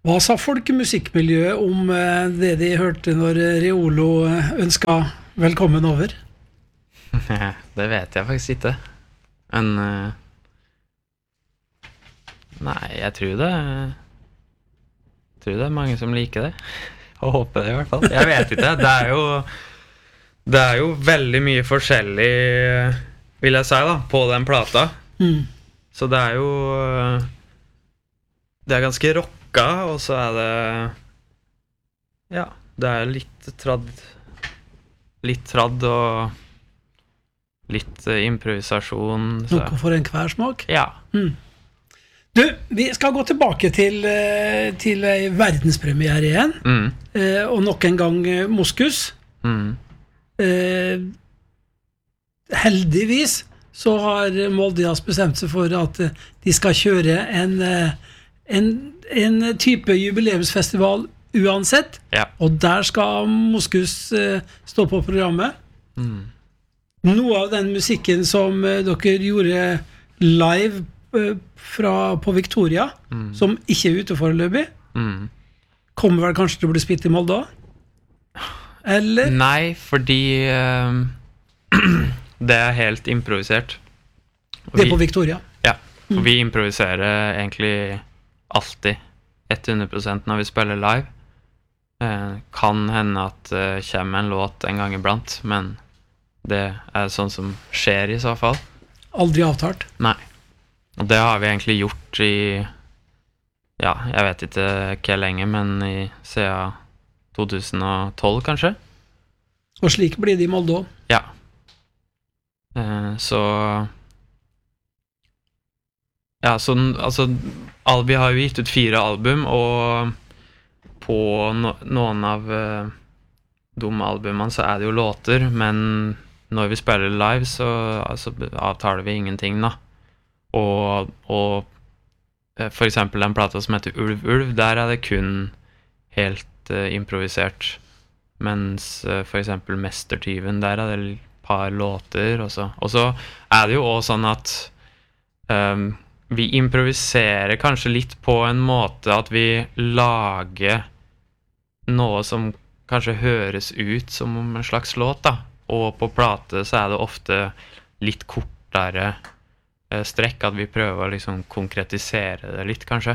Hva sa folkemusikkmiljøet om det de hørte når Reolo ønsket velkommen over? Det vet jeg faktisk ikke. Men nei, jeg tror det er mange som liker det. Og håper det i hvert fall. Jeg vet ikke. Det er jo veldig mye forskjellig, vil jeg si da, på den plata. Så det er jo det er ganske rocka, og så er det ja, det er litt tradd og litt improvisasjon. Så. Noe for en hver smak? Ja. Du, vi skal gå tilbake til en verdenspremiere igjen, og nok en gang Moskus. Heldigvis så har Molde Jazz bestemt seg for at de skal kjøre en type jubileumsfestival uansett, og der skal Moskus stå på programmet. Noe av den musikken som dere gjorde live på Victoria, som ikke er ute foreløpig, kommer vel kanskje til å bli spilt i Molde også? Eller? Nei, fordi det er helt improvisert. Det er på Victoria? Ja, og vi improviserer egentlig alltid 100% når vi spiller live. Kan hende at det kommer en låt en gang iblant, men det er sånn som skjer i så fall. Aldri avtalt? Nei. Og det har vi egentlig gjort i, ja, jeg vet ikke hvor lenge, men siden 2012 kanskje. Og slik blir det i Molde også? Ja. Så ja, så altså vi har jo gitt ut 4 album, og på noen av de albumene så er det jo låter, men når vi spiller live så avtaler vi ingenting da. Og for eksempel den plata som heter Ulv Ulv, der er det kun helt improvisert, mens for eksempel Mestertyven, der er det et par låter, og så er det jo også sånn at vi improviserer kanskje litt på en måte at vi lager noe som kanskje høres ut som en slags låt da, og på plate så er det ofte litt kortere strekk, at vi prøver å liksom konkretisere det litt kanskje.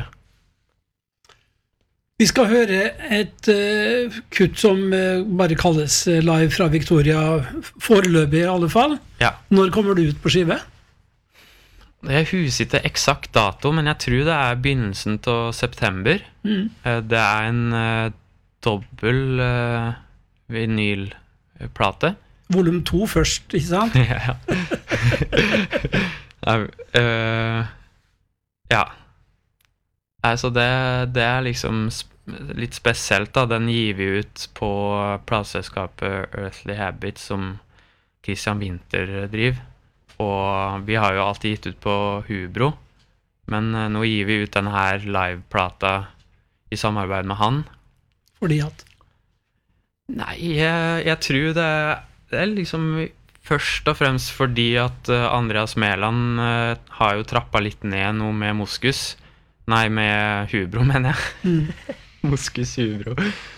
Vi skal høre et kutt som bare kalles live fra Victoria, foreløpig i alle fall. Ja. Når kommer du ut på skive? Jeg husker ikke eksakt dato, men jeg tror det er begynnelsen til september. Det er en dobbel vinylplate. Volum 2 først, ikke sant? Ja. Ja. Altså det er liksom litt spesielt da. Den gir vi ut på plateselskapet Earthly Habits som Christian Winther driver. Og vi har jo alltid gitt ut på Hubro, men nå gir vi ut denne her liveplata i samarbeid med han. Fordi at? Nei, jeg tror det er liksom først og fremst fordi at Andreas Mæland har jo trappet litt ned noe med Moskus. Nei, med Hubro, mener jeg. Moskus Hubro.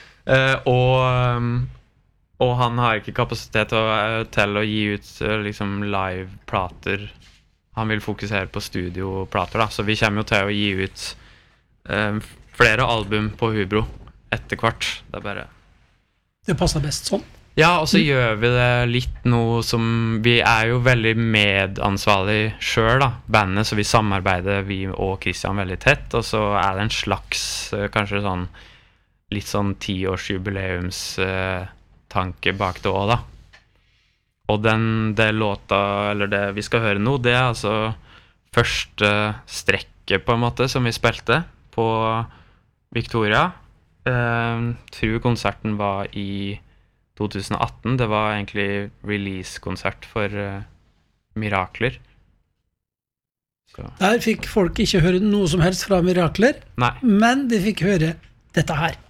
Og han har ikke kapasitet til å gi ut liksom live-plater. Han vil fokusere på studioplater, da. Så vi kommer jo til å gi ut flere album på Hubro etter hvert. Det er bare... Det passer best sånn? Ja, og så gjør vi det litt noe som... Vi er jo veldig medansvarlig selv, da, bandet, så vi samarbeider, vi og Christian, veldig tett, og så er det en slags, kanskje sånn, litt sånn 10-års tanke bak det også, da. Og det låta, eller det vi skal høre nå, det er altså første strekket, på en måte, som vi spilte på Victoria. Tror konserten var i 2018. Det var egentlig release-konsert for Mirakler. Så. Der fikk folk ikke høre noe som helst fra Mirakler, Nei. men de fikk høre dette her.